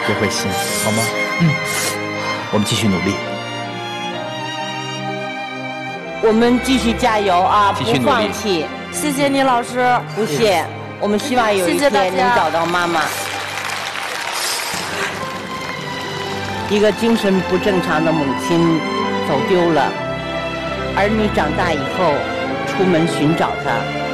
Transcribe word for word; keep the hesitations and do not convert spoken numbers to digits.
别灰心，好吗？嗯，我们继续努力。 我们继续加油啊，不继续努力放弃， 谢谢你，老师。 不懈。我们希望有一谢谢大家天能找到妈妈。一个精神不正常的母亲走丢了，而你长大以后出门寻找她。